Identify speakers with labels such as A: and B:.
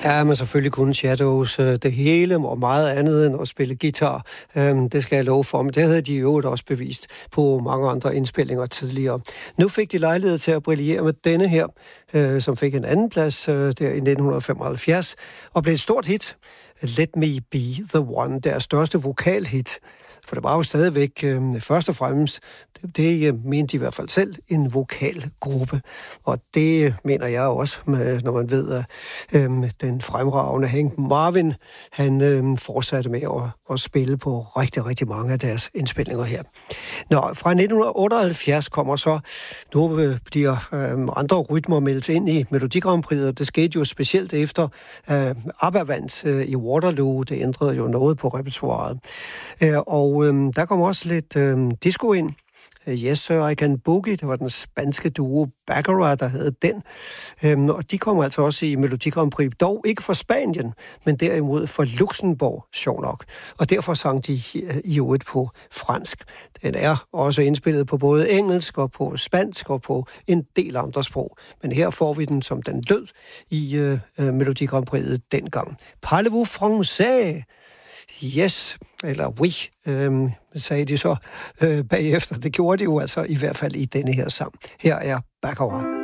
A: Ja, men selvfølgelig kunne Shadows det hele og meget andet end at spille guitar. Det skal jeg love for, men det havde de jo også bevist på mange andre indspillinger tidligere. Nu fik de lejlighed til at brillere med denne her, som fik en anden plads der i 1975, og blev et stort hit. Let Me Be The One, deres største vokalhit. For det var jo stadigvæk, først og fremmest, det mente de i hvert fald selv, en vokalgruppe. Og det mener jeg også, når man ved, at den fremragende Hank Marvin, han fortsatte med at spille på rigtig, rigtig mange af deres indspilninger her. Nå, fra 1978 kommer så, nu bliver andre rytmer meldt ind i Melodi Grand Prix, og det skete jo specielt efter ABBA vandt i Waterloo. Det ændrede jo noget på repertoiret. Og der kom også lidt disco ind. Yes Sir, I Can Boogie, det var den spanske duo Baccarat, der havde den. Og de kom altså også i Melodi Grand Prix, dog ikke for Spanien, men derimod for Luxembourg, sjov nok. Og derfor sang de i øvrigt på fransk. Den er også indspillet på både engelsk og på spansk og på en del andre sprog. Men her får vi den, som den lød i Melodi Grand Prix dengang. Parlez-vous français? Yes, eller oui, sagde de så bagefter. Det gjorde de jo altså i hvert fald i denne her sang. Her er Baccarat.